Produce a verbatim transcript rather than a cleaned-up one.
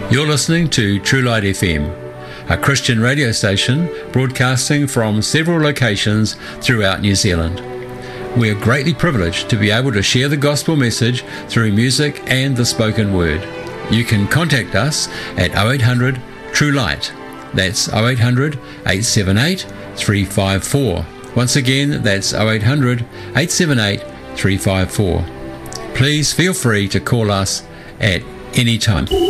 You're listening to True Light F M, a Christian radio station broadcasting from several locations throughout New Zealand. We are greatly privileged to be able to share the gospel message through music and the spoken word. You can contact us at oh eight hundred True Light. That's oh eight hundred, eight seven eight, three five four. Once again, that's oh eight hundred, eight seven eight, three five four. Please feel free to call us at any time.